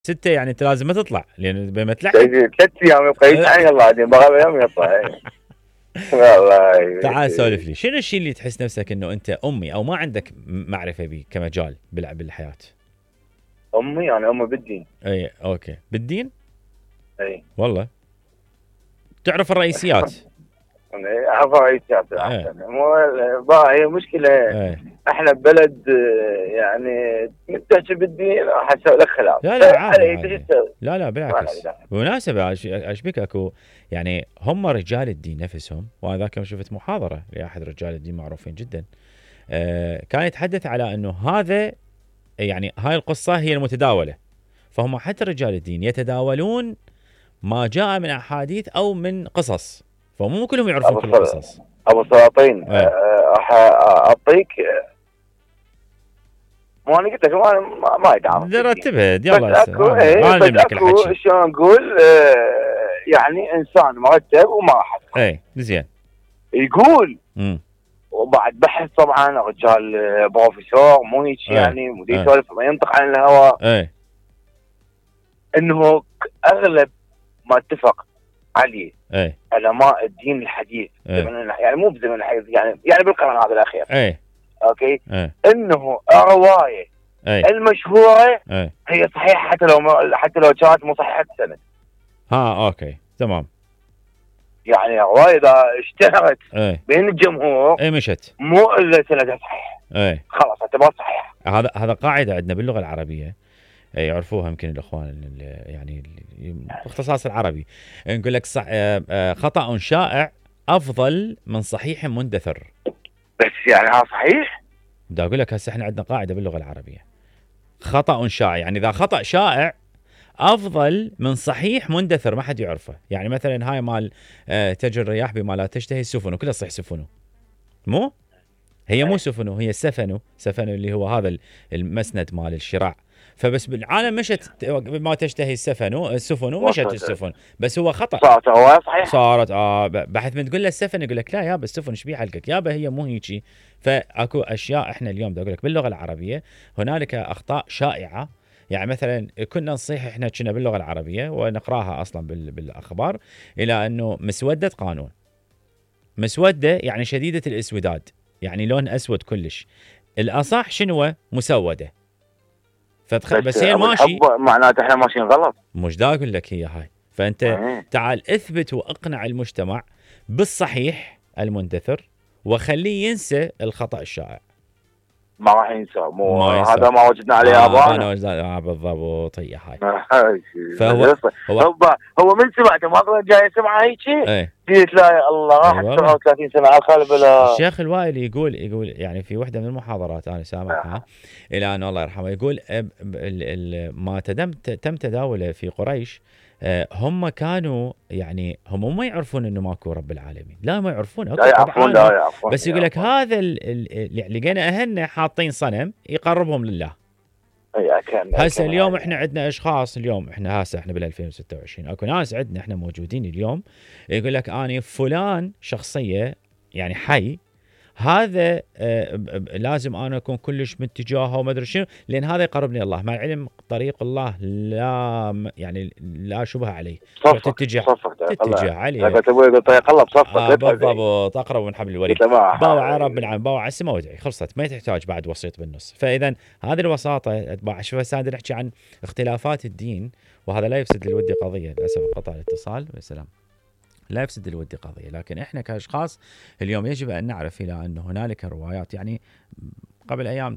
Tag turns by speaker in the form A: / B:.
A: 6 يعني انت لازم ما تطلع لان بما تلحق
B: 3 ايام يبقى يتعين الله بعدين بقى يوم يطلع. والله
A: تعال سولف لي شنو الشيء اللي تحس نفسك انه انت امي او ما عندك معرفه به كمجال بالحياه؟
B: امي يعني امي بالدين.
A: اي اوكي بالدين.
B: اي
A: والله تعرف الرئيسيات.
B: اعرف رئيسيات احسن. هي مشكله. احنا ببلد يعني تحكي بالدين راح اسوي لك خلاف.
A: لا عادي. لا بالعكس. بالمناسبه اشبك اكو يعني هم رجال الدين نفسهم، وهذا كم شفت محاضره لاحد رجال الدين معروفين جدا، كان يتحدث على انه هذا يعني هاي القصه هي المتداوله، فهم حتى رجال الدين يتداولون ما جاء من احاديث او من قصص، فمو كلهم يعرفون كل القصص.
B: ابو سلاطين راح اعطيك. مو انا قلت لك ما يدعم
A: رتبها يلا.
B: اكو شلون نقول يعني انسان مرتب وما احد.
A: اي زين.
B: يقول وبعد بحث طبعا رجال بروفيسور مو هيك يعني مدير يسولف ما ينطق عن الهواء. انه اغلب ما اتفق عليه علماء الدين الحديث يعني مو بزمن الحديث يعني بالقرن هذا الاخير. اوكي. انه الروايه المشهوره هي صحيحه حتى لو كانت مو صحيحه السند.
A: اوكي تمام.
B: يعني الروايه اذا اشتهرت بين الجمهور
A: مشت
B: مو الا سندها صحيح خلاص اعتبرها صحيحه.
A: هذا قاعده عندنا باللغه العربيه يعرفوها يمكن الاخوان يعني باختصاص العربي، نقول لك خطأ شائع افضل من صحيح مندثر.
B: بس يعني ها صحيح؟
A: بدي اقول لك هسه احنا عندنا قاعده باللغه العربيه خطأ شائع، يعني اذا خطأ شائع افضل من صحيح مندثر ما حد يعرفه. يعني مثلا هاي مال تجري الرياح بما لا تشتهي السفن، وكلها صح سفنه مو هي مو سفنه هي سفنه اللي هو هذا المسند مال الشراع. فبس بالعالم مشت ما تشتهي السفن ومشت السفن، بس هو خطأ.
B: صارت هو صحيح.
A: صارت بحث من تقول له السفن يقول لك لا يابا السفن ايش بيه حلقك يابا هي مو هيجي. فاكو اشياء احنا اليوم بدي اقول لك باللغه العربيه هنالك اخطاء شائعه. يعني مثلا كنا نصيح احنا كنا باللغه العربيه ونقراها اصلا بالاخبار الى انه مسوده قانون. مسوده يعني شديده الاسوداد، يعني لون اسود كلش. الاصح شنو؟ مسوده. بس هي ماشي
B: معناته احنا ماشيين غلط.
A: مش دا اقول لك هي هاي. فانت تعال اثبت واقنع المجتمع بالصحيح المندثر وخليه ينسى الخطأ الشائع.
B: ما راح ينسى. هذا ما وجدنا عليه
A: ابانا. بالضبط هي هاي.
B: هو من سمعته ما جاي سمعه هيك. قلت لا يا الله راح 37 سنه على الخلف.
A: الشيخ الوائل يقول يعني في وحده من المحاضرات انا سامعها الى ان الله يرحمه يقول ما تم تداوله في قريش هم كانوا يعني هم ما يعرفون انه ماكو رب العالمين. لا ما يعرفون.
B: لا يعرفون
A: بس يقول لك هذا لقينا اهلنا حاطين صنم يقربهم لله. هسه اليوم احنا عندنا اشخاص اليوم احنا بال 2026 اكو ناس عندنا احنا موجودين اليوم يقول لك اني فلان شخصيه يعني حي هذا لازم انا اكون كلش متجاهه وما ادري شنو لان هذا يقربني الله. مع العلم طريق الله لا يعني لا شبه عليه. تتجه عليه.
B: يقول طريق الله بصفك.
A: بالضبط اقرب من حبل الوريد. باوع رب العالمين باوع السماء وادعي خلصت ما تحتاج بعد وسيط بالنص. فاذا هذه الوساطه اتباع. شوف هسه نحكي عن اختلافات الدين وهذا لا يفسد للود قضيه. للاسف قطع الاتصال والسلام. لا يفسد للود قضية، لكن إحنا كأشخاص اليوم يجب أن نعرف إلى أن هنالك روايات. يعني قبل أيام